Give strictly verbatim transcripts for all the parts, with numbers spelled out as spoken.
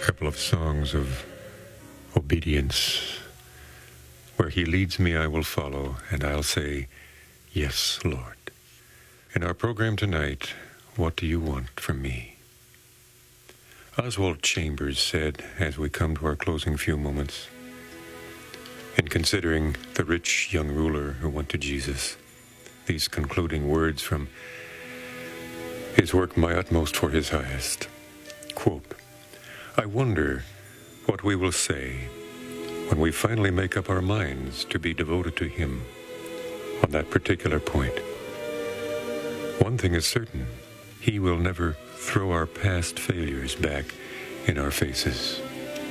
couple of songs of obedience. Where he leads me, I will follow, and I'll say, yes, Lord. In our program tonight, what do you want from me? Oswald Chambers said, as we come to our closing few moments, in considering the rich young ruler who went to Jesus, these concluding words from his work, My Utmost for His Highest. Quote, I wonder what we will say when we finally make up our minds to be devoted to Him on that particular point. One thing is certain, He will never throw our past failures back in our faces.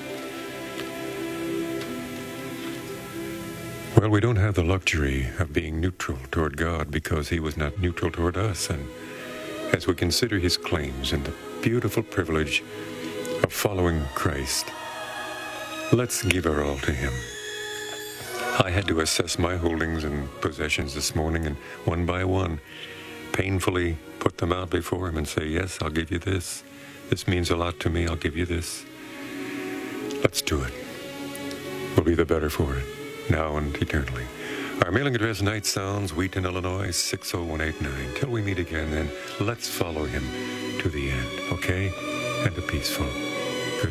Well, we don't have the luxury of being neutral toward God because He was not neutral toward us. And as we consider His claims and the beautiful privilege of following Christ, let's give our all to Him. I had to assess my holdings and possessions this morning, and one by one, painfully put them out before Him and say, yes, I'll give you this. This means a lot to me. I'll give you this. Let's do it. We'll be the better for it, now and eternally. Our mailing address, Night Sounds, Wheaton, Illinois, six oh one eight nine. Till we meet again, then, let's follow Him to the end, okay? And a peaceful